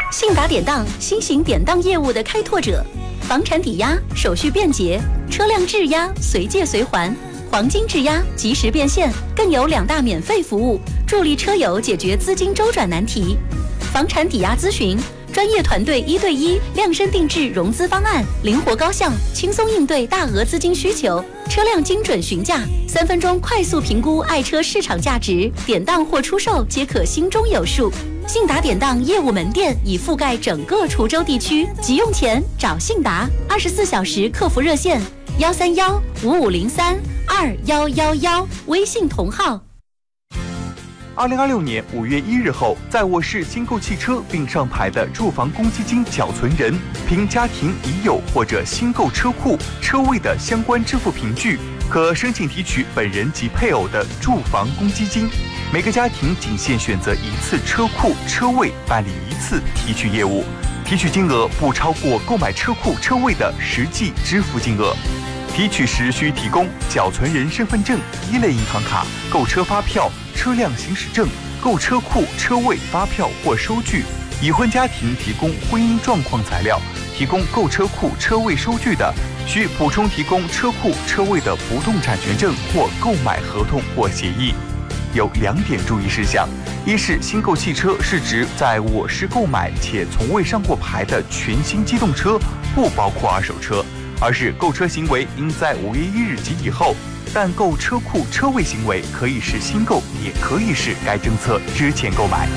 信达典当，新型典当业务的开拓者，房产抵押手续便捷，车辆质押随借随还，黄金质押及时变现，更有2大免费服务，助力车友解决资金周转难题。房产抵押咨询，专业团队1对1量身定制融资方案，灵活高效，轻松应对大额资金需求。车辆精准询价，3分钟快速评估爱车市场价值，典当或出售皆可心中有数。信达典当业务门店已覆盖整个滁州地区，急用钱找信达，24小时客服热线131-5503-2111，微信同号。 2026年5月1日后，在我市新购汽车并上牌的住房公积金缴存人，凭家庭已有或者新购车库车位的相关支付凭据，可申请提取本人及配偶的住房公积金。每个家庭仅限选择1次车库车位办理1次提取业务，提取金额不超过购买车库车位的实际支付金额。提取时需提供缴存人身份证、1类银行卡、购车发票、车辆行驶证、购车库车位发票或收据。已婚家庭提供婚姻状况材料，提供购车库车位收据的，需补充提供车库车位的不动产权证或购买合同或协议。有2点注意事项：一是新购汽车是指在我市购买且从未上过牌的全新机动车，不包括二手车；二是购车行为应在5月1日及以后，但购车库车位行为可以是新购，也可以是该政策之前购买。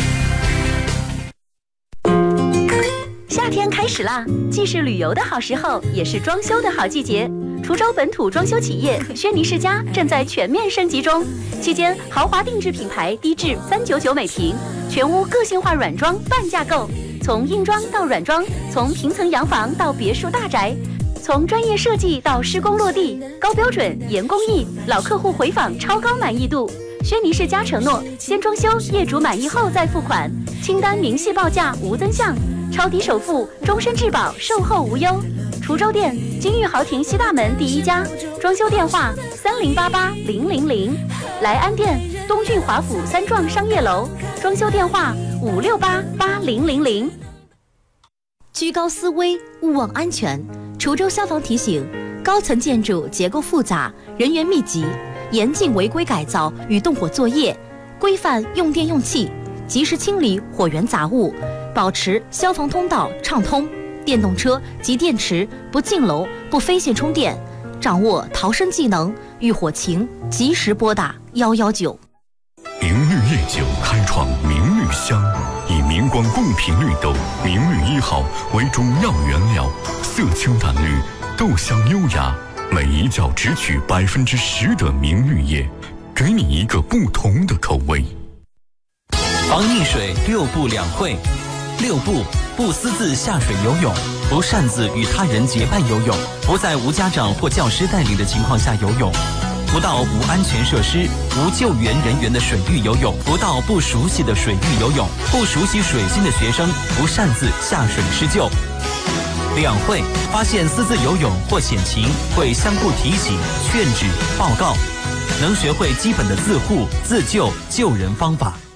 夏天开始啦，既是旅游的好时候，也是装修的好季节。滁州本土装修企业轩尼诗家正在全面升级中，期间豪华定制品牌低至399每平，全屋个性化软装半价购，从硬装到软装，从平层洋房到别墅大宅，从专业设计到施工落地，高标准严工艺，老客户回访超高满意度。轩尼诗家承诺，先装修，业主满意后再付款，清单明细报价无增项，超低首付，终身质保，售后无忧。滁州店金玉豪庭西大门第1家，装修电话3088-000，莱安店东郡华府3幢商业楼，装修电话568-8000。 居高思危，勿忘安全。滁州消防提醒：高层建筑结构复杂，人员密集，严禁违规改造与动火作业，规范用电用气，及时清理火源杂物，保持消防通道畅通。电动车及电池不进楼、不飞线充电，掌握逃生技能，遇火情及时拨打119。 明绿夜酒开创明绿香，以明光贡品绿豆明绿1号为主要原料，色清淡绿，豆香优雅，每一角只取10%的明绿叶，给你一个不同的口味。 防溺水6不2会：6不，不私自下水游泳，不擅自与他人结伴游泳，不在无家长或教师带领的情况下游泳，不到无安全设施、无救援人员的水域游泳，不到不熟悉的水域游泳，不熟悉水性的学生不擅自下水施救。2会，发现私自游泳或险情，会相互提醒、劝止、报告，能学会基本的自护、自救、救人方法。